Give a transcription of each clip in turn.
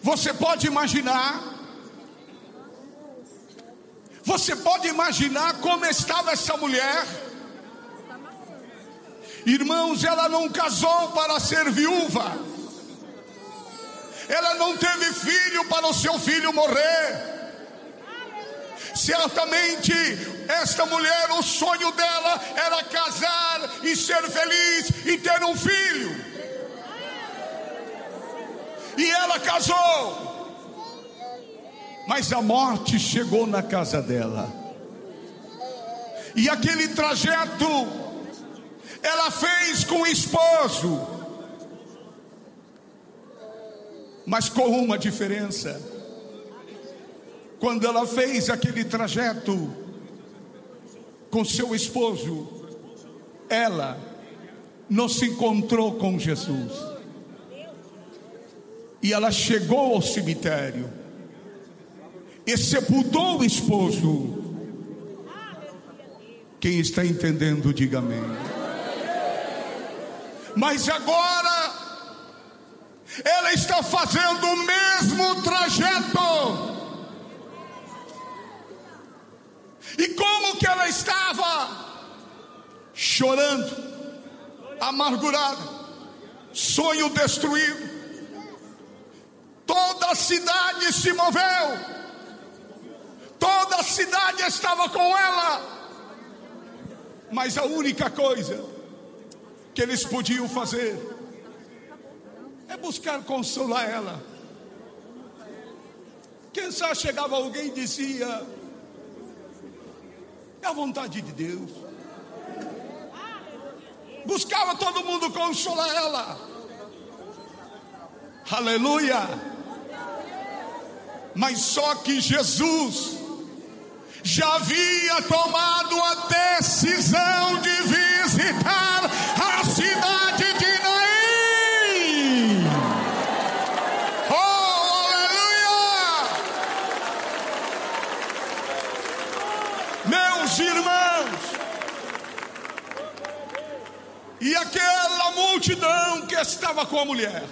Você pode imaginar? Você pode imaginar como estava essa mulher? Irmãos, ela não casou para ser viúva. Ela não teve filho para o seu filho morrer. Certamente esta mulher, o sonho dela era casar e ser feliz e ter um filho. E ela casou. Mas a morte chegou na casa dela. E aquele trajeto ela fez com o esposo. Mas com uma diferença. Quando ela fez aquele trajeto com seu esposo, ela não se encontrou com Jesus. E ela chegou ao cemitério e sepultou o esposo. Quem está entendendo, diga amém. Mas agora ela está fazendo o mesmo trajeto. E como que ela estava? Chorando, amargurada, sonho destruído. Toda a cidade se moveu. Toda a cidade estava com ela. Mas a única coisa que eles podiam fazer é buscar consolar ela. Quem sabe chegava alguém e dizia: é a vontade de Deus. Buscava todo mundo consolar ela. Aleluia. Mas só que Jesus já havia tomado a decisão de visitar a cidade de Naim. Oh, aleluia! Meus irmãos, e aquela multidão que estava com a mulher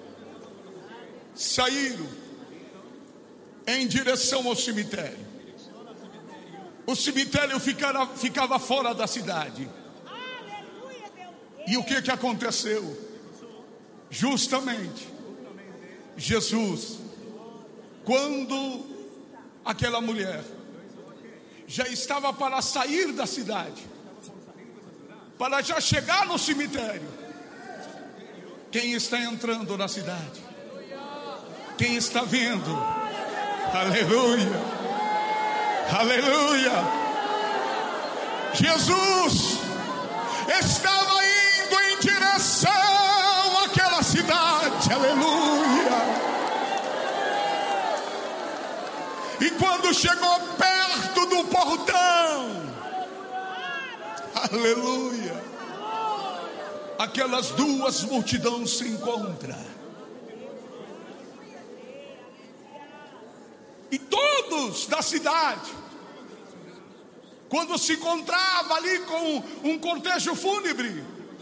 saíram em direção ao cemitério. O cemitério ficava fora da cidade. E o que aconteceu? Justamente Jesus, quando aquela mulher já estava para sair da cidade, para já chegar no cemitério, quem está entrando na cidade? Quem está vindo? Aleluia. Aleluia. Jesus estava indo em direção àquela cidade. Aleluia. E quando chegou perto do portão, aleluia, aquelas duas multidões se encontram. E todos da cidade, quando se encontrava ali com um cortejo fúnebre,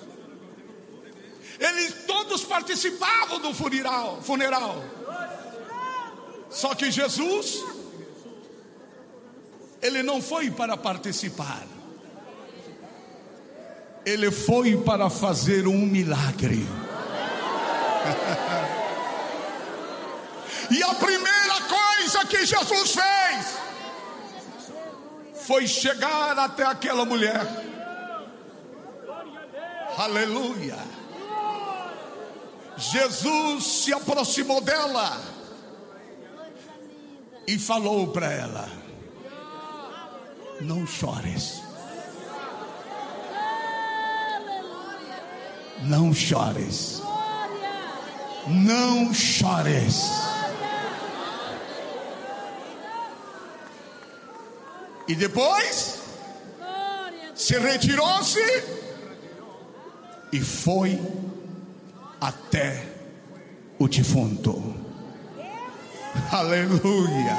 eles todos participavam do funeral. Só que Jesus, ele não foi para participar. Ele foi para fazer um milagre. E a primeira coisa que Jesus fez foi chegar até aquela mulher. Aleluia. Jesus se aproximou dela e falou para ela: não chores. Não chores. Não chores. E depois se retirou-se e foi até o defunto. Aleluia.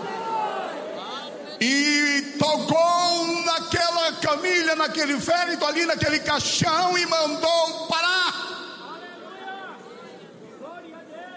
E tocou naquela camilha, naquele féretro ali, naquele caixão, e mandou